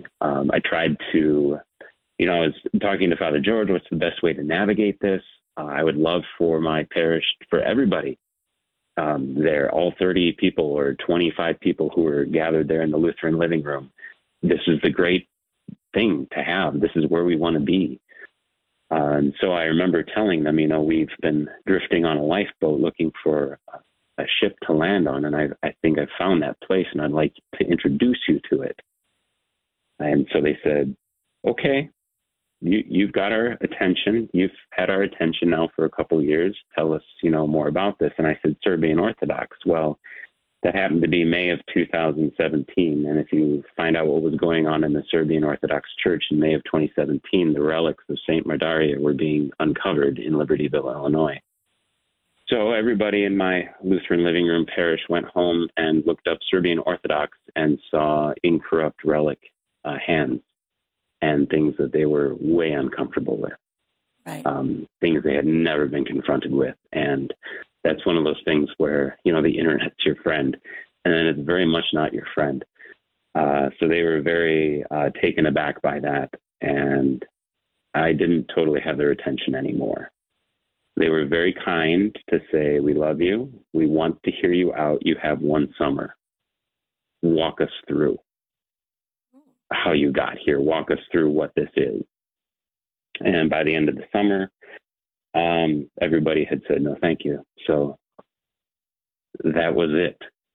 thing. I tried to, I was talking to Father George, what's the best way to navigate this? I would love for my parish, for everybody there, all 30 people or 25 people who were gathered there in the Lutheran living room. This is the great thing to have. This is where we want to be. And so I remember telling them, we've been drifting on a lifeboat looking for a ship to land on. And I think I've found that place and I'd like to introduce you to it. And so they said, okay, you've got our attention. You've had our attention now for a couple of years. Tell us, more about this. And I said, Serbian Orthodox. Well, that happened to be May of 2017. And if you find out what was going on in the Serbian Orthodox Church in May of 2017, the relics of St. Mardaria were being uncovered in Libertyville, Illinois. So everybody in my Lutheran living room parish went home and looked up Serbian Orthodox and saw incorrupt relic hands and things that they were way uncomfortable with, right. Things they had never been confronted with. And that's one of those things where, the internet's your friend, and then it's very much not your friend. So they were very taken aback by that, and I didn't totally have their attention anymore. They were very kind to say, we love you. We want to hear you out. You have one summer. Walk us through how you got here. Walk us through what this is. And by the end of the summer, everybody had said, no, thank you. So that was it.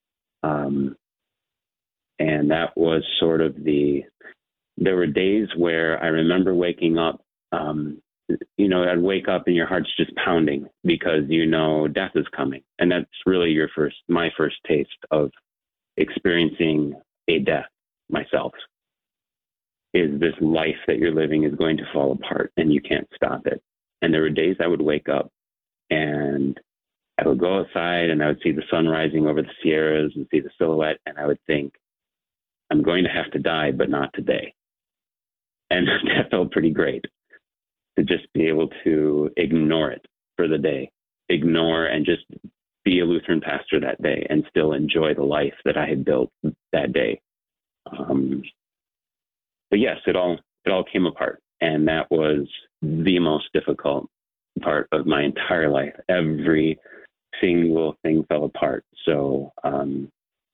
And that was sort of there were days where I remember waking up, I'd wake up and your heart's just pounding because, death is coming. And that's really my first taste of experiencing a death myself. Is this life that you're living is going to fall apart and you can't stop it. And there were days I would wake up and I would go outside and I would see the sun rising over the Sierras and see the silhouette. And I would think, I'm going to have to die, but not today. And that felt pretty great to just be able to ignore it for the day, ignore and just be a Lutheran pastor that day and still enjoy the life that I had built that day. But yes, it all came apart. And that was the most difficult part of my entire life. Every single thing fell apart. So, and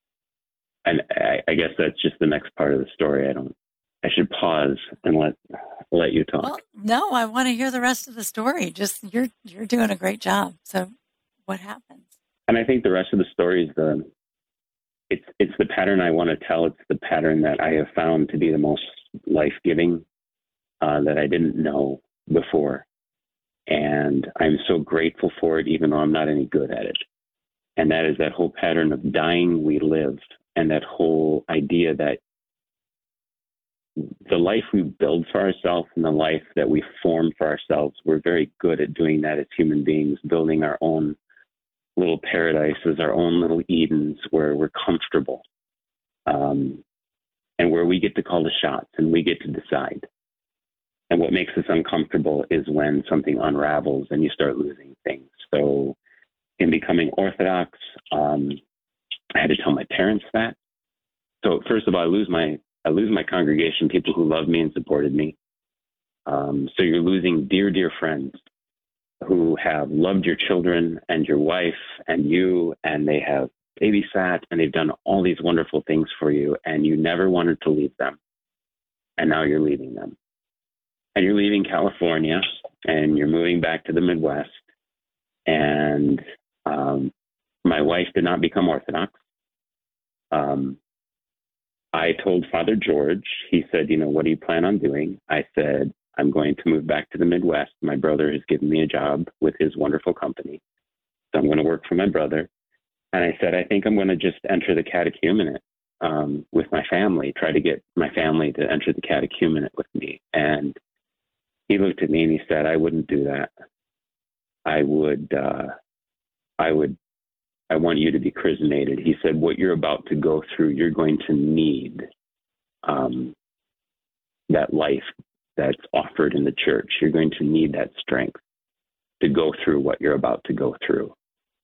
I guess that's just the next part of the story. I should pause and let you talk. Well, no, I want to hear the rest of the story. Just you're doing a great job. So what happens? And I think the rest of the story is it's the pattern I want to tell. It's the pattern that I have found to be the most life-giving that I didn't know before. And I'm so grateful for it, even though I'm not any good at it. And that is that whole pattern of dying we live, and that whole idea that the life we build for ourselves and the life that we form for ourselves, we're very good at doing that as human beings, building our own little paradises, our own little Edens where we're comfortable, and where we get to call the shots and we get to decide. And what makes us uncomfortable is when something unravels and you start losing things. So in becoming Orthodox, I had to tell my parents that. So first of all, I lose my congregation, people who loved me and supported me. So you're losing dear, dear friends who have loved your children and your wife and you, and they have babysat and they've done all these wonderful things for you, and you never wanted to leave them. And now you're leaving them. And you're leaving California and you're moving back to the Midwest. And my wife did not become Orthodox. I told Father George, he said, what do you plan on doing? I said, I'm going to move back to the Midwest. My brother has given me a job with his wonderful company. So I'm going to work for my brother. And I said, I think I'm going to just enter the catechumenate with my family, try to get my family to enter the catechumenate with me. And he looked at me and he said, I wouldn't do that. I want you to be chrismated. He said, what you're about to go through, you're going to need that life that's offered in the church. You're going to need that strength to go through what you're about to go through.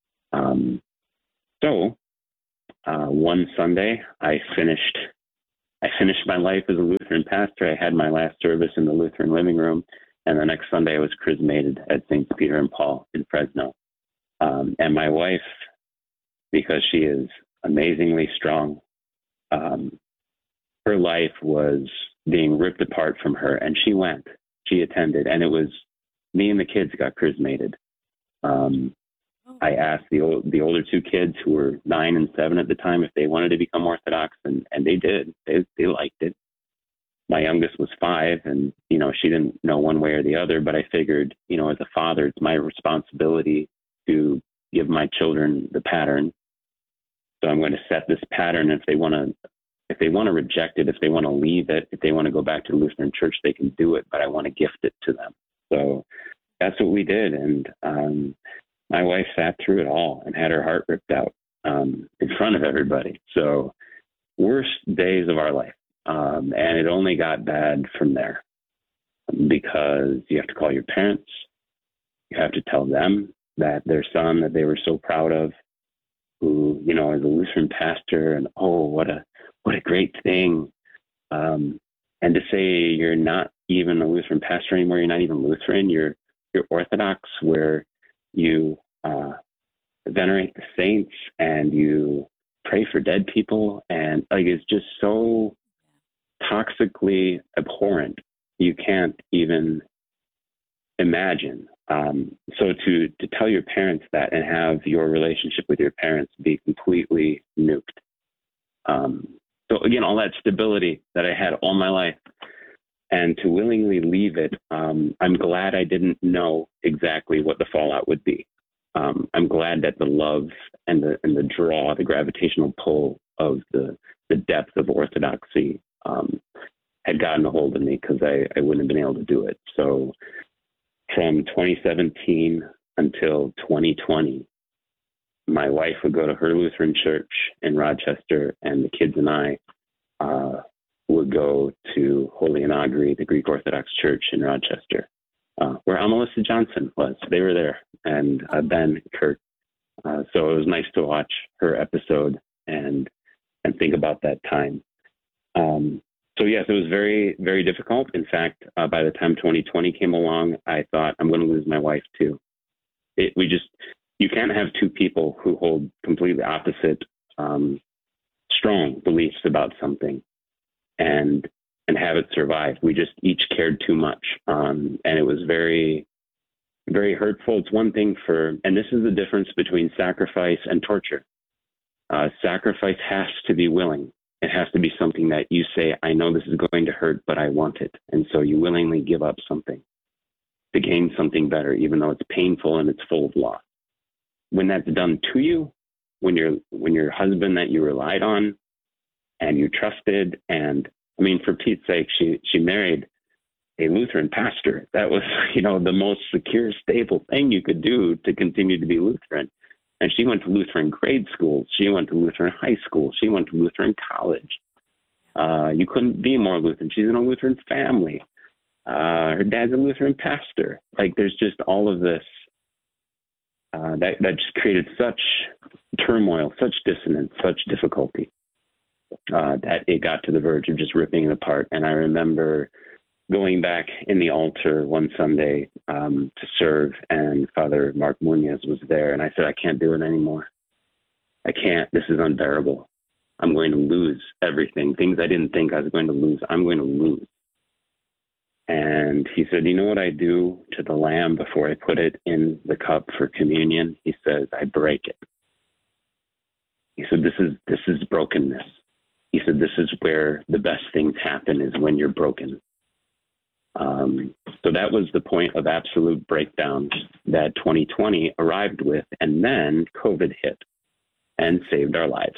So one Sunday, I finished I finished my life as a Lutheran pastor. I had my last service in the Lutheran living room. And the next Sunday I was chrismated at St. Peter and Paul in Fresno. And my wife, because she is amazingly strong, her life was being ripped apart from her, and she attended, and it was me and the kids got chrismated. I asked the older two kids, who were 9 and 7 at the time, if they wanted to become Orthodox, and they did. They liked it. My youngest was 5, and, she didn't know one way or the other, but I figured, as a father, it's my responsibility to give my children the pattern. So I'm going to set this pattern. If they want to reject it, if they want to leave it, if they want to go back to the Lutheran Church, they can do it, but I want to gift it to them. So that's what we did. And my wife sat through it all and had her heart ripped out in front of everybody. So worst days of our life. And it only got bad from there, because you have to call your parents. You have to tell them that their son that they were so proud of, who, is a Lutheran pastor, and what a great thing. And to say you're not even a Lutheran pastor anymore, you're not even Lutheran, you're Orthodox, where you venerate the saints and you pray for dead people, and it's just so toxically abhorrent, you can't even imagine. So to tell your parents that and have your relationship with your parents be completely nuked. So again, all that stability that I had all my life, and to willingly leave it, I'm glad I didn't know exactly what the fallout would be. I'm glad that the love and the draw, the gravitational pull of the depth of Orthodoxy had gotten a hold of me, because I wouldn't have been able to do it. So from 2017 until 2020, my wife would go to her Lutheran church in Rochester, and the kids and I would go to Holy Inagri, the Greek Orthodox Church in Rochester, where Amelissa Johnson was. They were there, and Ben Kurt. So it was nice to watch her episode and think about that time. So yes, it was very, very difficult. In fact, by the time 2020 came along, I thought, I'm going to lose my wife too. You can't have two people who hold completely opposite, strong beliefs about something and have it survive. We just each cared too much. And it was very, very hurtful. It's one thing and this is the difference between sacrifice and torture. Sacrifice has to be willing. It has to be something that you say, I know this is going to hurt, but I want it. And so you willingly give up something to gain something better, even though it's painful and it's full of loss. When that's done to you, when your husband that you relied on and you trusted, and for Pete's sake, she married a Lutheran pastor. That was, the most secure, stable thing you could do to continue to be Lutheran. And she went to Lutheran grade schools. She went to Lutheran high school. She went to Lutheran college. You couldn't be more Lutheran. She's in a Lutheran family. Her dad's a Lutheran pastor. There's just all of this that just created such turmoil, such dissonance, such difficulty that it got to the verge of just ripping it apart. And I remember going back in the altar one Sunday to serve, and Father Mark Munoz was there, and I said, I can't do it anymore. I can't. This is unbearable. I'm going to lose everything. Things I didn't think I was going to lose, I'm going to lose. And he said, you know what I do to the lamb before I put it in the cup for communion? He says, I break it. He said, this is brokenness. He said, this is where the best things happen, is when you're broken. So that was the point of absolute breakdown that 2020 arrived with, and then COVID hit and saved our lives.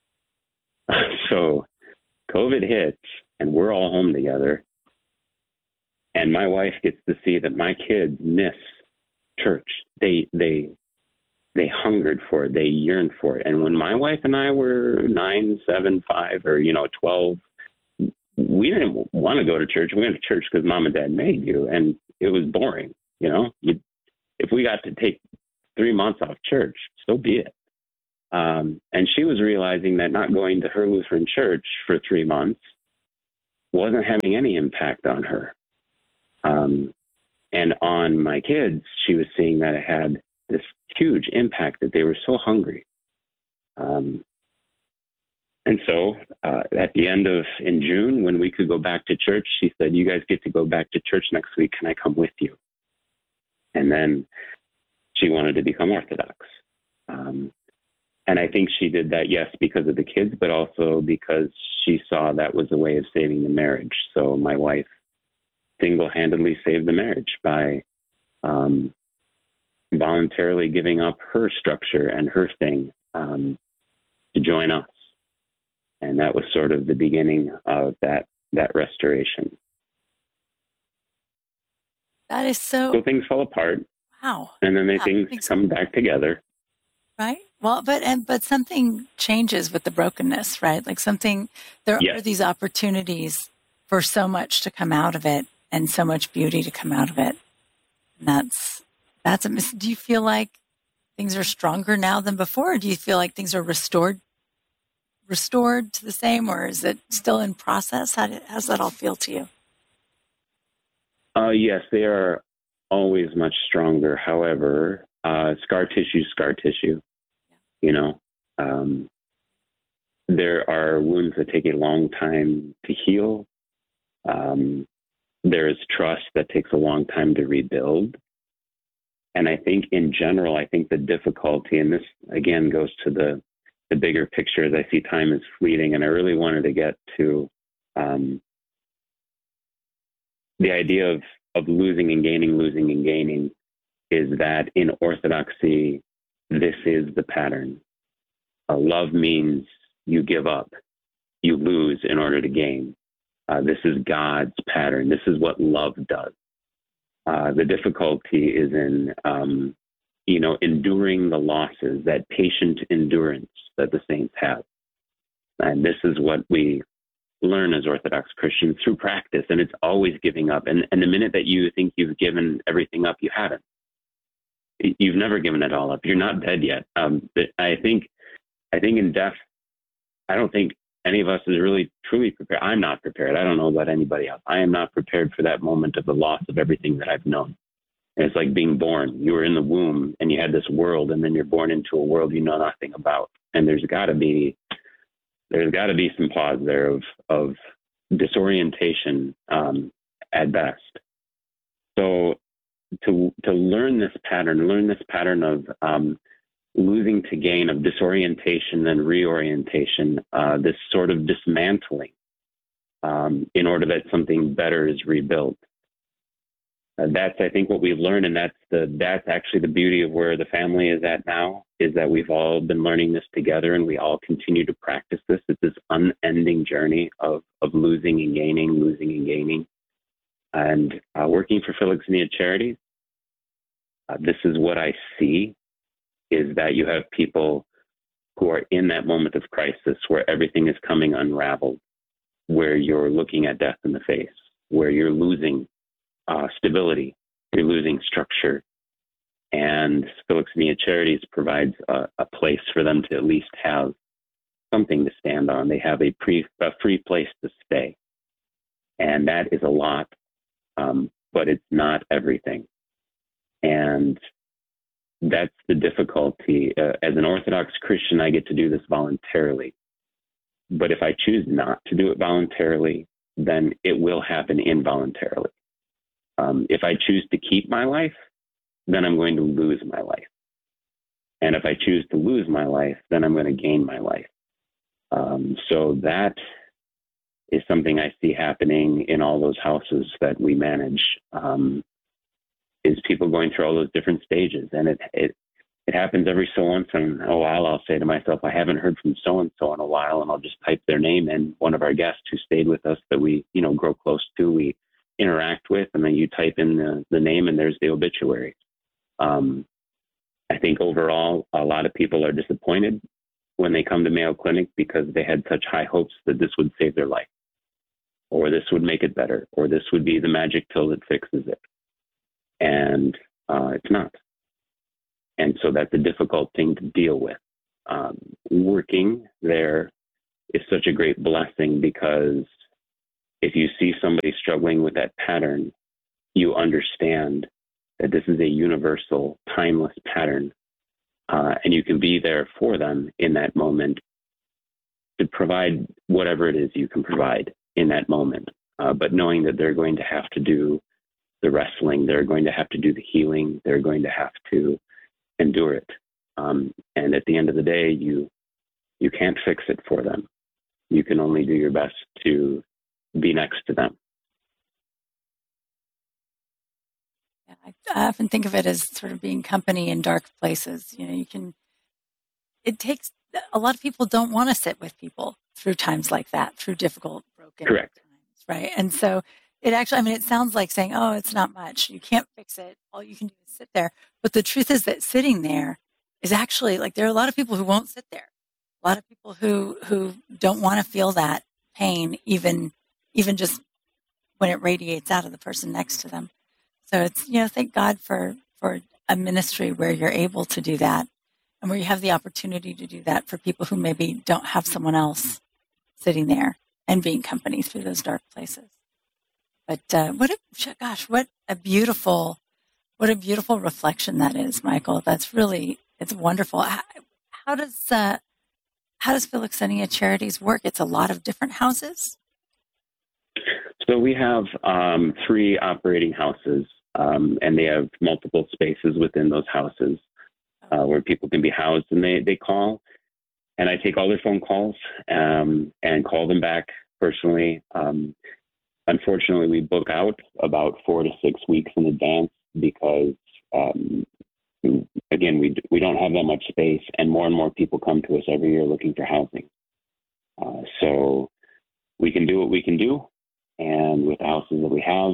So COVID hits, and we're all home together, and my wife gets to see that my kids miss church. They hungered for it. They yearned for it. And when my wife and I were 9, 7, 5, or 12, we didn't want to go to church. We went to church because mom and dad made you, and it was boring. If we got to take 3 months off church, so be it. And she was realizing that not going to her Lutheran church for 3 months wasn't having any impact on her. And on my kids, she was seeing that it had this huge impact, that they were so hungry. And so at the end of, in June, when we could go back to church, she said, "You guys get to go back to church next week. Can I come with you?" And then she wanted to become Orthodox. And I think she did that, yes, because of the kids, but also because she saw that was a way of saving the marriage. So my wife single-handedly saved the marriage by voluntarily giving up her structure and her thing to join us. And that was sort of the beginning of that restoration. That is so... So things fall apart. Wow. And then things come back together. Right. Well, but something changes with the brokenness, right? Like there are these opportunities for so much to come out of it and so much beauty to come out of it. And do you feel like things are stronger now than before? Or do you feel like things are restored to the same, or is it still in process? How does that all feel to you? Yes, they are always much stronger. However, scar tissue. You know, there are wounds that take a long time to heal. There is trust that takes a long time to rebuild. And I think in general, the difficulty, and this again goes to the bigger picture as I see time is fleeting, and I really wanted to get to the idea of losing and gaining is that in Orthodoxy, this is the pattern. Love means you give up, you lose in order to gain. This is God's pattern. This is what love does. The difficulty is in, enduring the losses, that patient endurance that the saints have. And this is what we learn as Orthodox Christians through practice. And it's always giving up. And the minute that you think you've given everything up, you haven't. You've never given it all up. You're not dead yet. But I think in death, I don't think any of us is really truly prepared. I'm not prepared. I don't know about anybody else. I am not prepared for that moment of the loss of everything that I've known. And it's like being born. You were in the womb and you had this world, and then you're born into a world you know nothing about. And there's got to be some pause there of disorientation at best. So to learn this pattern of losing to gain, of disorientation and reorientation, this sort of dismantling in order that something better is rebuilt. That's, I think, what we've learned, and that's actually the beauty of where the family is at now, is that we've all been learning this together, and we all continue to practice this. It's this unending journey of losing and gaining. And working for Philoxenia Charities, this is what I see, is that you have people who are in that moment of crisis where everything is coming unraveled, where you're looking at death in the face, where you're losing stability, you're losing structure. And Philoxenia Charities provides a place for them to at least have something to stand on. They have a free place to stay. And that is a lot, but it's not everything. And that's the difficulty. As an Orthodox Christian, I get to do this voluntarily. But if I choose not to do it voluntarily, then it will happen involuntarily. If I choose to keep my life, then I'm going to lose my life. And if I choose to lose my life, then I'm going to gain my life. So that is something I see happening in all those houses that we manage, is people going through all those different stages. And it happens every so once in a while. I'll say to myself, I haven't heard from so-and-so in a while, and I'll just type their name in. One of our guests who stayed with us that we, grow close to, we interact with, and then you type in the name and there's the obituary. I think overall, a lot of people are disappointed when they come to Mayo Clinic because they had such high hopes that this would save their life, or this would make it better, or this would be the magic pill that fixes it. And it's not. And so that's a difficult thing to deal with. Working there is such a great blessing because if you see somebody struggling with that pattern, you understand that this is a universal, timeless pattern, and you can be there for them in that moment to provide whatever it is you can provide in that moment. But knowing that they're going to have to do the wrestling, they're going to have to do the healing, they're going to have to endure it. And at the end of the day, you can't fix it for them. You can only do your best to be next to them. I often think of it as sort of being company in dark places. It takes, a lot of people don't want to sit with people through times like that, through difficult, broken Correct. times, right? And so it actually, it sounds like saying, oh, it's not much. You can't fix it. All you can do is sit there. But the truth is that sitting there is actually, like, there are a lot of people who won't sit there. A lot of people who don't want to feel that pain, even just when it radiates out of the person next to them. So it's, thank God for a ministry where you're able to do that and where you have the opportunity to do that for people who maybe don't have someone else sitting there and being company through those dark places. But what a beautiful reflection that is, Michael. That's really, it's wonderful. How does Philoxenia Charities work? It's a lot of different houses. So we have 3 operating houses, and they have multiple spaces within those houses where people can be housed, and they call, and I take all their phone calls and call them back personally. Unfortunately, we book out about 4 to 6 weeks in advance because, again, we don't have that much space, and more people come to us every year looking for housing. So we can do what we can do, and with the houses that we have,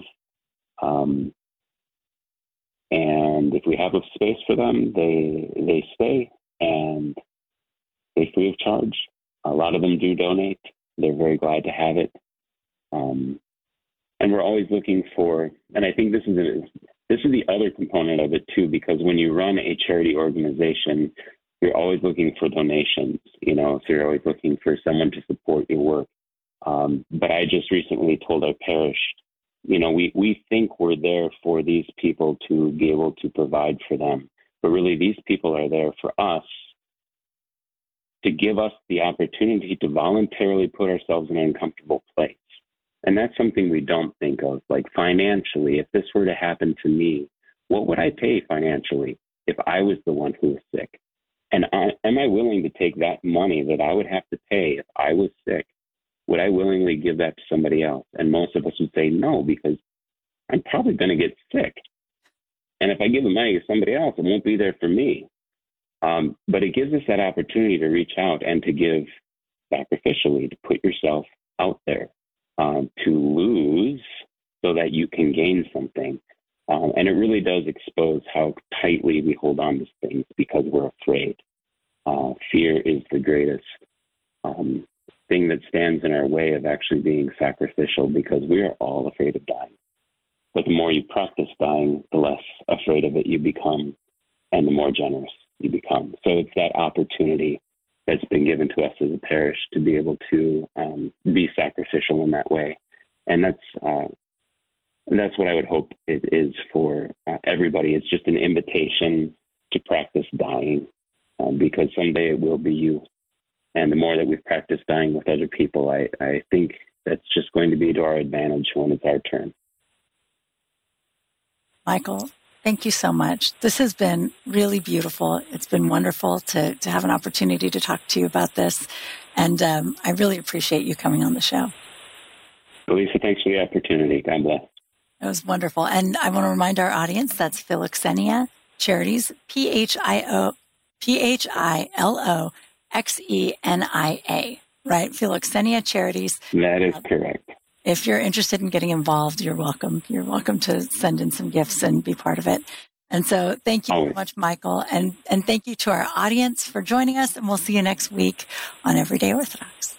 and if we have a space for them, they stay, and they free of charge. A lot of them do donate. They're very glad to have it. And we're always looking for, and I think this is the other component of it too, because when you run a charity organization, you're always looking for donations, so you're always looking for someone to support your work. But I just recently told our parish, we think we're there for these people to be able to provide for them, but really these people are there for us, to give us the opportunity to voluntarily put ourselves in an uncomfortable place. And that's something we don't think of, like financially. If this were to happen to me, what would I pay financially if I was the one who was sick? And am I willing to take that money that I would have to pay if I was sick? Would I willingly give that to somebody else? And most of us would say no, because I'm probably going to get sick. And if I give the money to somebody else, it won't be there for me. But it gives us that opportunity to reach out and to give sacrificially, to put yourself out there, to lose so that you can gain something. And it really does expose how tightly we hold on to things because we're afraid. Fear is the greatest thing that stands in our way of actually being sacrificial, because we are all afraid of dying. But the more you practice dying, the less afraid of it you become, and the more generous you become. So it's that opportunity that's been given to us as a parish to be able to be sacrificial in that way. And that's what I would hope it is for everybody. It's just an invitation to practice dying, because someday it will be you. And the more that we've practiced dying with other people, I think that's just going to be to our advantage when it's our turn. Michael, thank you so much. This has been really beautiful. It's been wonderful to have an opportunity to talk to you about this. And I really appreciate you coming on the show. Lisa, thanks for the opportunity. God bless. It was wonderful. And I want to remind our audience that's Philoxenia Charities, PHILOXENIA, right? Philoxenia Charities. That is correct. If you're interested in getting involved, you're welcome. You're welcome to send in some gifts and be part of it. And so thank you so much, Michael. And thank you to our audience for joining us. And we'll see you next week on Everyday Orthodox.